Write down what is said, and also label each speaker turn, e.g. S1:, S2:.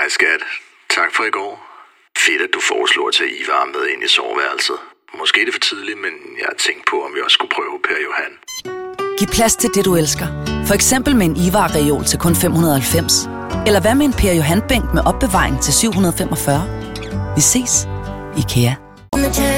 S1: Hej skat. Tak for i går. Fedt, at du foreslår at tage Ivar med ind i soveværelset. Måske er det for tidligt, men jeg har tænkt på, om vi også skulle prøve Per Johan.
S2: Giv plads til det, du elsker. For eksempel med en Ivar-reol til kun 590. Eller hvad med en Per Johan-bænk med opbevaring til 745. Vi ses. IKEA.